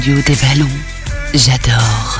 Radio des ballons, j'adore.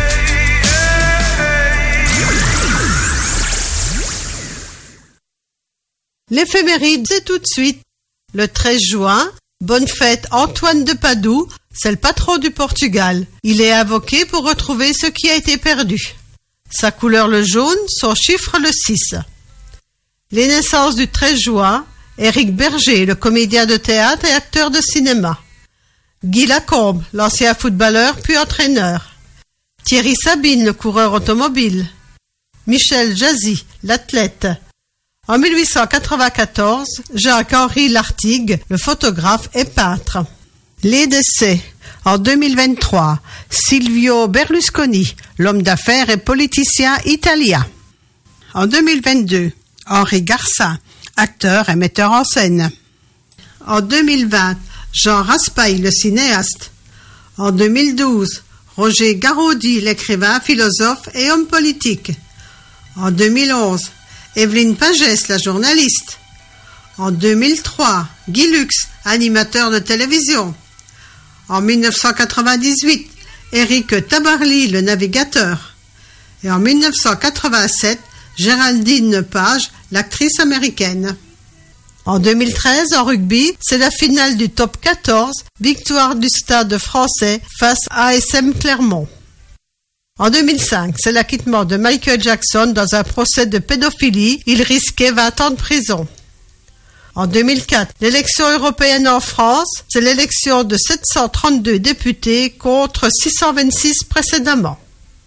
L'éphéméride, c'est tout de suite. Le 13 juin, bonne fête Antoine de Padoue, c'est le patron du Portugal. Il est invoqué pour retrouver ce qui a été perdu. Sa couleur le jaune, son chiffre le 6. Les naissances du 13 juin, Éric Berger, le comédien de théâtre et acteur de cinéma. Guy Lacombe, l'ancien footballeur puis entraîneur. Thierry Sabine, le coureur automobile. Michel Jazzy, l'athlète. En 1894, Jacques-Henri Lartigue, le photographe et peintre. Les décès. En 2023, Silvio Berlusconi, l'homme d'affaires et politicien italien. En 2022, Henri Garcin, acteur et metteur en scène. En 2020, Jean Raspail, le cinéaste. En 2012, Roger Garaudy, l'écrivain, philosophe et homme politique. En 2011, Evelyne Pagès, la journaliste. En 2003, Guy Lux, animateur de télévision. En 1998, Éric Tabarly, le navigateur. Et en 1987, Géraldine Page, l'actrice américaine. En 2013, en rugby, c'est la finale du top 14, victoire du Stade français face à ASM Clermont. En 2005, c'est l'acquittement de Michael Jackson dans un procès de pédophilie. Il risquait 20 ans de prison. En 2004, l'élection européenne en France, c'est l'élection de 732 députés contre 626 précédemment.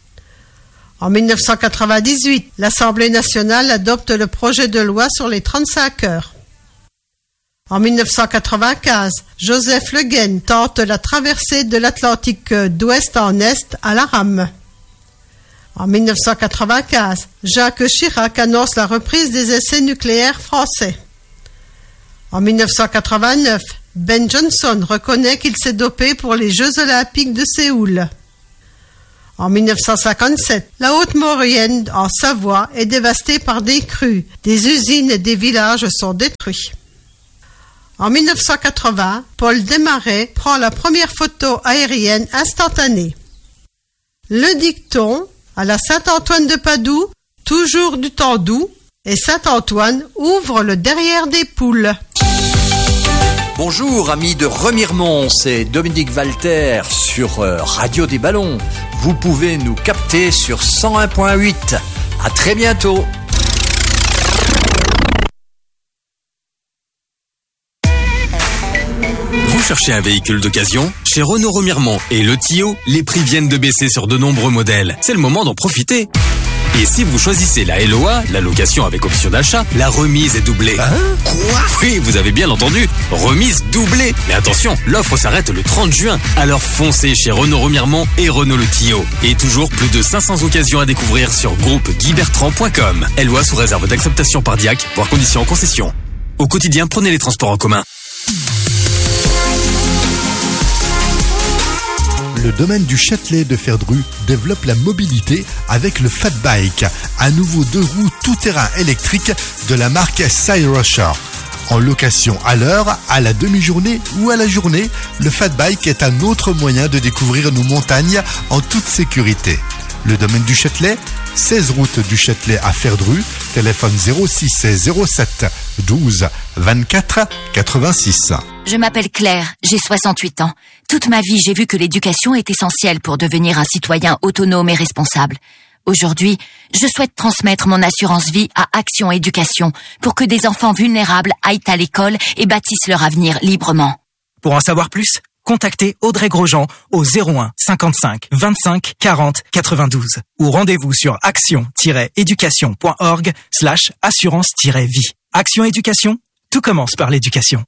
En 1998, l'Assemblée nationale adopte le projet de loi sur les 35 heures. En 1995, Joseph Le Guen tente la traversée de l'Atlantique d'ouest en est à la rame. En 1995, Jacques Chirac annonce la reprise des essais nucléaires français. En 1989, Ben Johnson reconnaît qu'il s'est dopé pour les Jeux olympiques de Séoul. En 1957, la Haute-Maurienne en Savoie est dévastée par des crues. Des usines et des villages sont détruits. En 1980, Paul Desmarais prend la première photo aérienne instantanée. Le dicton à la Saint-Antoine de Padoue, toujours du temps doux, et Saint-Antoine ouvre le derrière des poules. Bonjour amis de Remiremont, c'est Dominique Walter sur Radio des Ballons. Vous pouvez nous capter sur 101.8. À très bientôt. Vous cherchez un véhicule d'occasion ? Chez Renault Remiremont et Le Tio, les prix viennent de baisser sur de nombreux modèles. C'est le moment d'en profiter. Et si vous choisissez la LOA, la location avec option d'achat, la remise est doublée. Quoi ? Oui, vous avez bien entendu, remise doublée. Mais attention, l'offre s'arrête le 30 juin. Alors foncez chez Renault Remiremont et Renault Le Tio. Et toujours plus de 500 occasions à découvrir sur groupe-guybertrand.com. LOA sous réserve d'acceptation par DIAC, voire conditions en concession. Au quotidien, prenez les transports en commun. Le domaine du Châtelet de Ferdru développe la mobilité avec le Fat Bike, un nouveau 2 roues tout-terrain électrique de la marque Cyrusher. En location à l'heure, à la demi-journée ou à la journée, le Fat Bike est un autre moyen de découvrir nos montagnes en toute sécurité. Le domaine du Châtelet, 16 route du Châtelet à Ferdru, téléphone 06 07 12 24 86. Je m'appelle Claire, j'ai 68 ans. Toute ma vie, j'ai vu que l'éducation est essentielle pour devenir un citoyen autonome et responsable. Aujourd'hui, je souhaite transmettre mon assurance vie à Action Éducation pour que des enfants vulnérables aillent à l'école et bâtissent leur avenir librement. Pour en savoir plus, contactez Audrey Grosjean au 01 55 25 40 92 ou rendez-vous sur action-éducation.org/assurance-vie. Action Éducation, tout commence par l'éducation.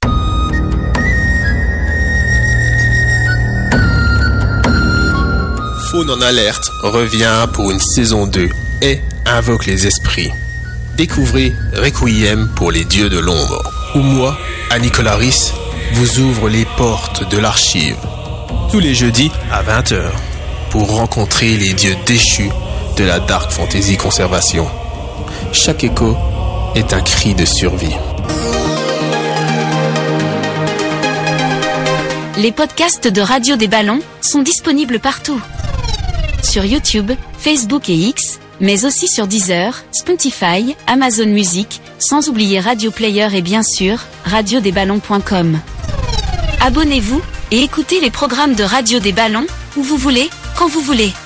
Faune en alerte revient pour une saison 2 et invoque les esprits. Découvrez Requiem pour les dieux de l'ombre, où moi, Annie Colaris, vous ouvre les portes de l'archive. Tous les jeudis à 20h pour rencontrer les dieux déchus de la Dark Fantasy Conservation. Chaque écho est un cri de survie. Les podcasts de Radio des Ballons sont disponibles partout. Sur YouTube, Facebook et X, mais aussi sur Deezer, Spotify, Amazon Music, sans oublier Radio Player et bien sûr, radiodesballons.com. Abonnez-vous et écoutez les programmes de Radio des Ballons, où vous voulez, quand vous voulez.